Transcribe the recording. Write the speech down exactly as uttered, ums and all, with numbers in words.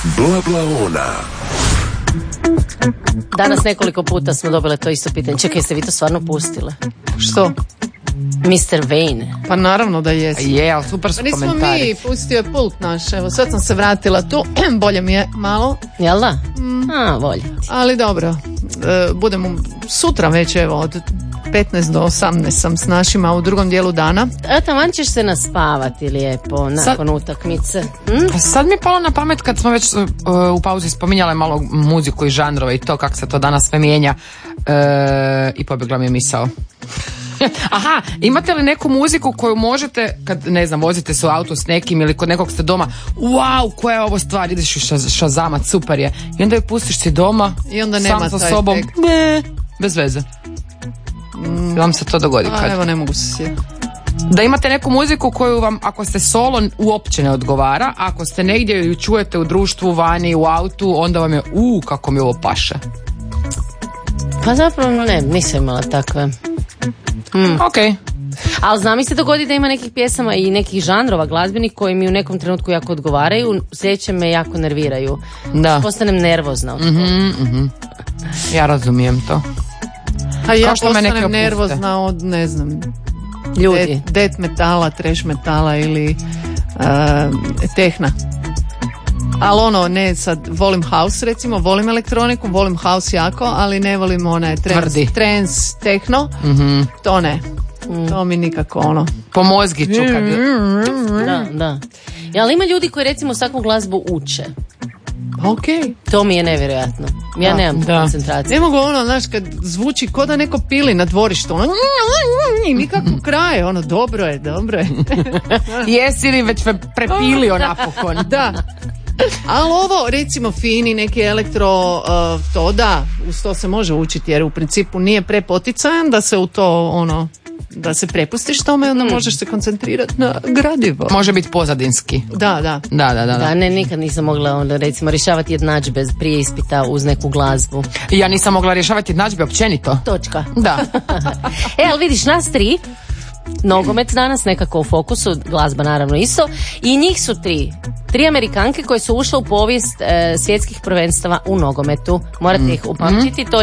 Bla bla ona. Danas nekoliko puta smo dobile to isto pitanje. Čekaj, jeste vi to stvarno pustile? Što? mister Wayne. Pa naravno da jesi. Je, ali super su Pa nismo komentari. mi, pustio je pult naš, evo sad sam se vratila tu, bolje mi je malo, Jel da? Mm. A, volje ti. ali dobro, e, budemo sutra već, evo, od petnaest do osamnaest sam s našima u drugom dijelu dana. A taman ćeš se naspavati lijepo nakon Sad- utakmice. Hm? Pa sad mi je palo na pamet kad smo već uh, u pauzi spominjale malo muziku i žanrove i to kako se to danas sve mijenja e, i pobjegla mi je misao. Aha, imate li neku muziku koju možete, kad ne znam, vozite se u auto s nekim ili kod nekog ste doma, wow, koja je ovo stvar, ideš u šaz, šazamat, super je, i onda ju pustiš si doma I onda sam nema sa taj sobom, efekt. ne, bez veze. Mm. Vam se to dogodi A kad? evo, ne mogu se sjetiti. Da imate neku muziku koju vam, ako ste solo, uopće ne odgovara, a ako ste negdje ju čujete u društvu, vani, u autu, onda vam je, u, kako mi ovo paše. Pa zapravo ne, nisam imala takve. Mm. Ok. Ali znam mi se dogodi da ima nekih pjesama i nekih žanrova glazbenih koji mi u nekom trenutku jako odgovaraju, u sljedećem me jako nerviraju. Da. Postanem nervozna od toga. Mm-hmm, mm-hmm. Ja razumijem to. A ja Kao što me neki postanem opuste. nervozna od, ne znam, Ljudi. death, death metala, trash metala ili uh, tehna. Ali ono, ne sad, volim house recimo, volim elektroniku, volim house jako, ali ne volim one trance, Tvrdi. trance tehno, Mm-hmm. to ne. To mi nikako ono. Po mozgiću kad... Da, da. Ja, ali ima ljudi koji recimo s takvu glazbu uče. Ok. To mi je nevjerojatno. Ja Da, nemam da. koncentracije. Ne mogu ono, znaš, kad zvuči ko da neko pili na dvorištu, ono, i nikako kraje, ono, dobro je, dobro je. Jesi li već me prepilio napokon? Da. Ali ovo, recimo, fini, neki elektro, uh, to da, uz to se može učiti, jer u principu nije prepoticajan da se u to, ono, da se prepustiš tome, onda možeš se koncentrirati na gradivo. Može biti pozadinski. Da, da. Da, da, da. da. Da, ne, nikad nisam mogla onda, recimo rješavati jednadžbe prije ispita uz neku glazbu. Ja nisam mogla rješavati jednadžbe općenito. Točka. Da. E, ali vidiš, nas tri, nogomet danas nekako u fokusu, glazba naravno isto, i njih su tri. Tri Amerikanke koje su ušle u povijest e, svjetskih prvenstava u nogometu. Morate ih upamćiti, to